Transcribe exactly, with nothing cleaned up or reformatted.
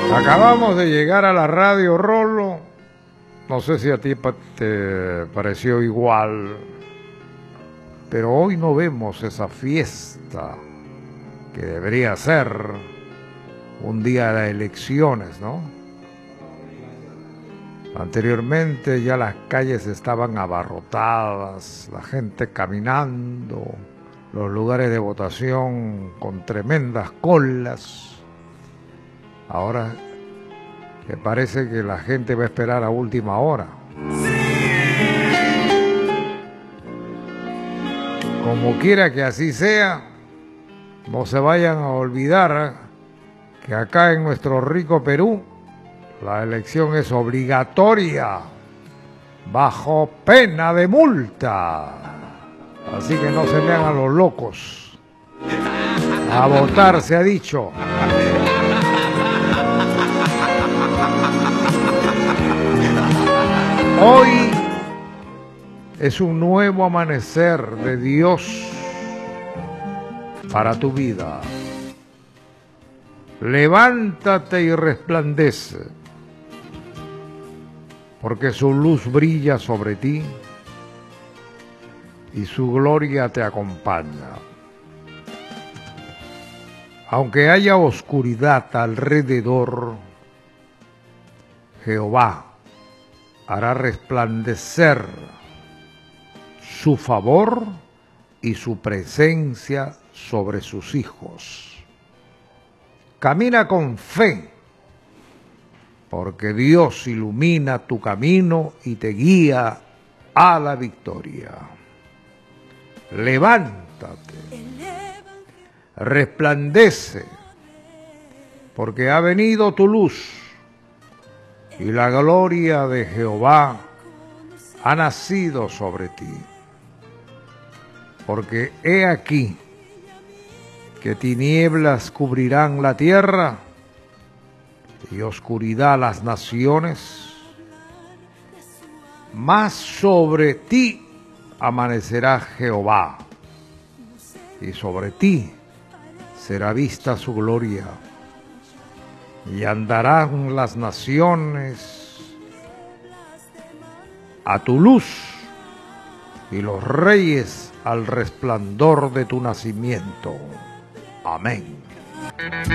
Acabamos de llegar a la radio, Rolo. No sé si a ti te pareció igual, pero hoy no vemos esa fiesta que debería ser un día de elecciones, ¿no? Anteriormente ya las calles estaban abarrotadas, la gente caminando, los lugares de votación con tremendas colas. Ahora que parece que la gente va a esperar a última hora. Como quiera que así sea, no se vayan a olvidar que acá en nuestro rico Perú la elección es obligatoria, bajo pena de multa. Así que no se me hagan los locos. A votar se ha dicho. Hoy es un nuevo amanecer de Dios para tu vida. Levántate y resplandece, porque su luz brilla sobre ti y su gloria te acompaña. Aunque haya oscuridad alrededor, Jehová hará resplandecer su favor y su presencia sobre sus hijos. Camina con fe, porque Dios ilumina tu camino y te guía a la victoria. Levántate, resplandece, porque ha venido tu luz y la gloria de Jehová ha nacido sobre ti. Porque he aquí que tinieblas cubrirán la tierra y oscuridad las naciones, mas sobre ti amanecerá Jehová, y sobre ti será vista su gloria, y andarán las naciones a tu luz, y los reyes al resplandor de tu nacimiento. Amén.